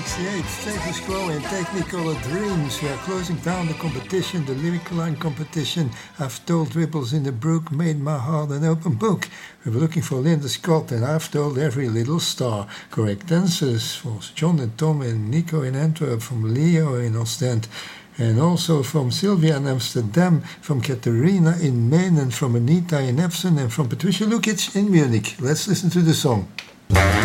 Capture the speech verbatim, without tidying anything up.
sixty-eight, status quo and Technicolor Dreams. We are closing down the competition, the lyric line competition. I've told ripples in the brook, made my heart an open book. We were looking for Linda Scott and I've told every little star. Correct answers for John and Tom and Nico in Antwerp, from Leo in Ostend, and also from Sylvia in Amsterdam, from Katerina in Maine, and from Anita in Epsom, and from Patricia Lukic in Munich. Let's listen to the song.